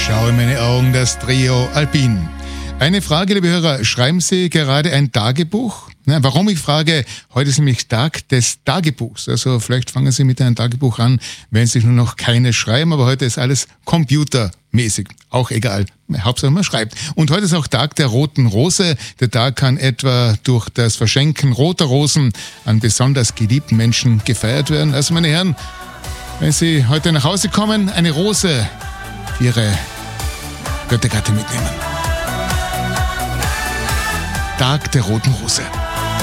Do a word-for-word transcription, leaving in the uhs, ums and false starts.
Schau in meine Augen, das Trio Alpin. Eine Frage, liebe Hörer, schreiben Sie gerade ein Tagebuch? Na, warum ich frage, heute ist nämlich Tag des Tagebuchs. Also vielleicht fangen Sie mit einem Tagebuch an, wenn Sie nur noch keine schreiben, aber heute ist alles computermäßig. Auch egal, Hauptsache man schreibt. Und heute ist auch Tag der roten Rose. Der Tag kann etwa durch das Verschenken roter Rosen an besonders geliebten Menschen gefeiert werden. Also meine Herren, wenn Sie heute nach Hause kommen, eine Rose für Ihre Göttergatte mitnehmen. Tag der roten Rose.